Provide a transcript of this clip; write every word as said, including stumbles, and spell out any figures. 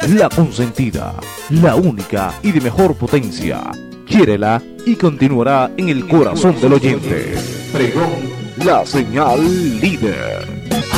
la consentida, la única y de mejor potencia. Quiérela y continuará en el corazón del oyente. Pregón, la señal líder.